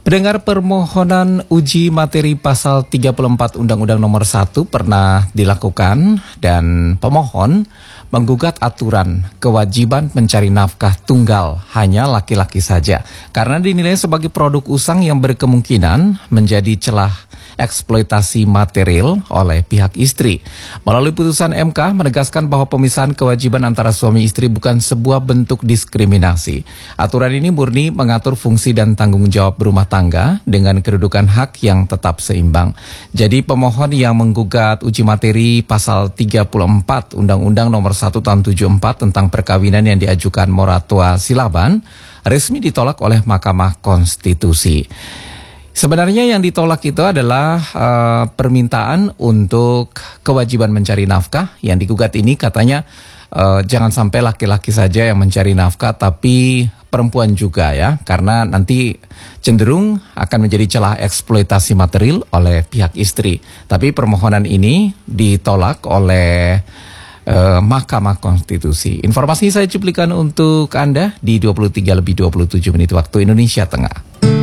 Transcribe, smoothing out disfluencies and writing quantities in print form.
Pendengar, permohonan uji materi pasal 34 Undang-Undang Nomor 1 pernah dilakukan dan pemohon menggugat aturan kewajiban mencari nafkah tunggal hanya laki-laki saja karena dinilai sebagai produk usang yang berkemungkinan menjadi celah eksploitasi material oleh pihak istri. Melalui putusan MK menegaskan bahwa pemisahan kewajiban antara suami istri bukan sebuah bentuk diskriminasi. Aturan ini murni mengatur fungsi dan tanggung jawab berumah tangga dengan kedudukan hak yang tetap seimbang. Jadi pemohon yang menggugat uji materi pasal 34 Undang-Undang Nomor 1 Tahun 74 tentang perkawinan yang diajukan Moratwa Silaban resmi ditolak oleh Mahkamah Konstitusi. Sebenarnya yang ditolak itu adalah permintaan untuk kewajiban mencari nafkah. Yang digugat ini katanya jangan sampai laki-laki saja yang mencari nafkah, tapi perempuan juga ya, karena nanti cenderung akan menjadi celah eksploitasi material oleh pihak istri. Tapi permohonan ini ditolak oleh Mahkamah Konstitusi. Informasi saya cuplikan untuk Anda di 23 lebih 27 menit waktu Indonesia Tengah.